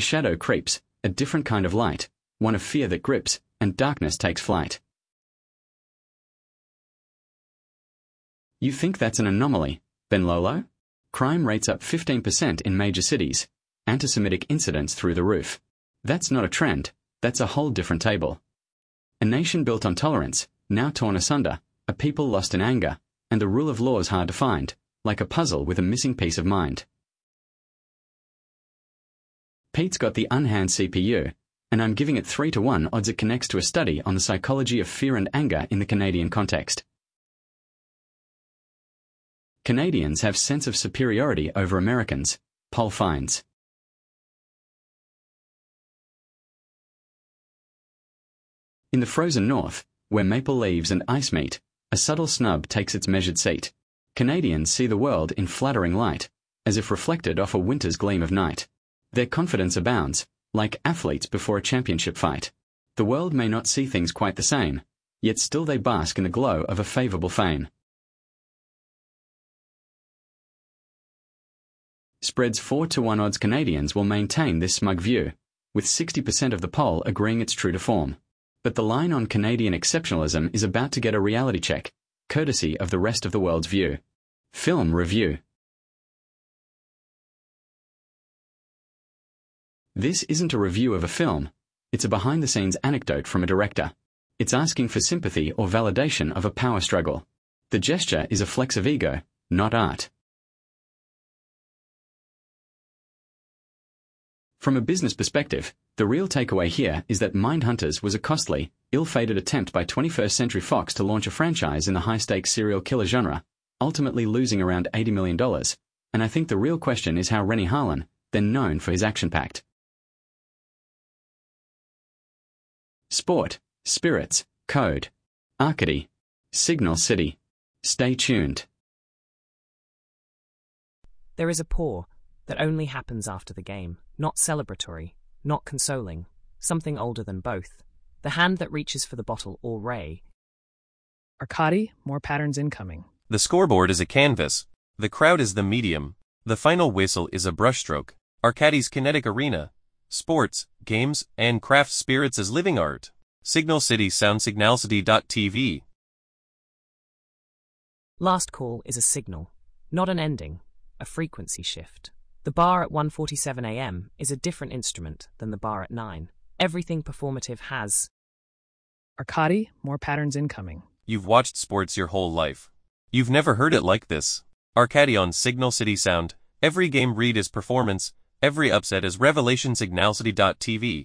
shadow creeps, a different kind of light, one of fear that grips, and darkness takes flight. You think that's an anomaly, Ben Lolo? Crime rates up 15% in major cities, anti-Semitic incidents through the roof. That's not a trend, that's a whole different table. A nation built on tolerance, now torn asunder, a people lost in anger, and the rule of law's hard to find, like a puzzle with a missing piece of mind. Pete's got the unhand CPU, and I'm giving it 3-to-1 odds it connects to a study on the psychology of fear and anger in the Canadian context. Canadians have sense of superiority over Americans, poll finds. In the frozen north, where maple leaves and ice meet, a subtle snub takes its measured seat. Canadians see the world in flattering light, as if reflected off a winter's gleam of night. Their confidence abounds, like athletes before a championship fight. The world may not see things quite the same, yet still they bask in the glow of a favourable fame. Spreads 4-to-1 odds Canadians will maintain this smug view, with 60% of the poll agreeing it's true to form. But the line on Canadian exceptionalism is about to get a reality check, courtesy of the rest of the world's view. Film review. This isn't a review of a film, it's a behind-the-scenes anecdote from a director. It's asking for sympathy or validation of a power struggle. The gesture is a flex of ego, not art. From a business perspective, the real takeaway here is that Mindhunters was a costly, ill-fated attempt by 21st Century Fox to launch a franchise in the high-stakes serial killer genre, ultimately losing around $80 million, and I think the real question is how Renny Harlin, then known for his action-packed sport, spirits, code, Arcady, Signal City. Stay tuned. There is a pour that only happens after the game, not celebratory, not consoling, something older than both. The hand that reaches for the bottle or ray. Arcady, more patterns incoming. The scoreboard is a canvas. The crowd is the medium. The final whistle is a brushstroke. Arcady's kinetic arena. Sports, games, and craft spirits as living art. Signal City Sound Signalcity.tv. Last call is a signal, not an ending, a frequency shift. The bar at 1:47 a.m. is a different instrument than the bar at 9. Everything performative has. Arcady, more patterns incoming. You've watched sports your whole life. You've never heard it like this. Arcady on Signal City Sound. Every game read is performance. Every upset is revelation. Signalcity.tv.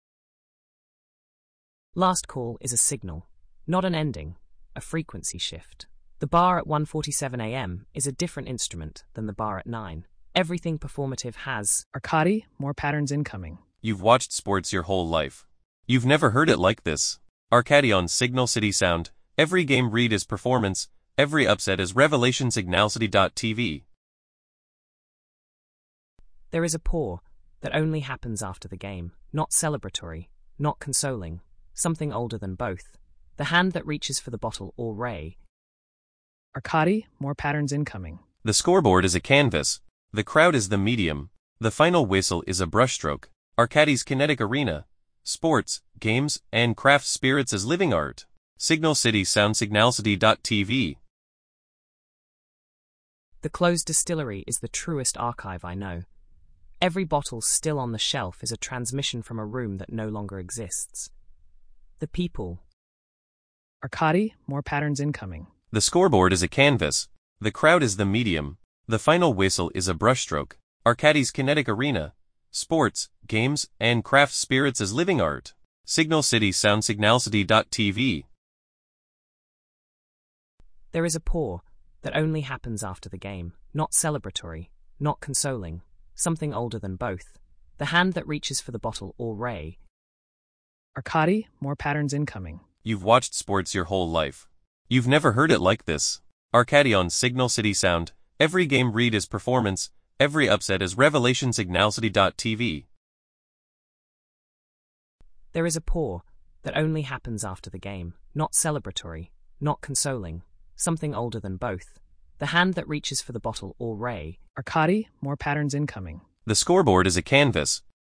Last call is a signal, not an ending, a frequency shift. The bar at 1:47 a.m. is a different instrument than the bar at 9. Everything performative has. Arcady, more patterns incoming. You've watched sports your whole life. You've never heard it like this. Arcady on Signal City Sound. Every game read is performance. Every upset is revelation. Signalcity.tv. There is a pour that only happens after the game, not celebratory, not consoling, something older than both. The hand that reaches for the bottle or ray. Arcady, more patterns incoming. The scoreboard is a canvas. The crowd is the medium. The final whistle is a brushstroke. Arcady's kinetic arena. Sports, games, and craft spirits as living art. Signal City Sound Signalcity.tv. The closed distillery is the truest archive I know. Every bottle still on the shelf is a transmission from a room that no longer exists. The people. Arcady, more patterns incoming. The scoreboard is a canvas. The crowd is the medium. The final whistle is a brushstroke. Arcady's kinetic arena. Sports, games, and craft spirits as living art. Signal City Sound Signalcity.tv. There is a pour that only happens after the game, not celebratory, not consoling, something older than both. The hand that reaches for the bottle or ray. Arcady, more patterns incoming. You've watched sports your whole life. You've never heard it like this. Arcady on Signal City Sound. Every game read is performance. Every upset is revelation. Signalcity.tv. There is a pour that only happens after the game, not celebratory, not consoling, something older than both. The hand that reaches for the bottle or ray. Arcady, more patterns incoming. The scoreboard is a canvas.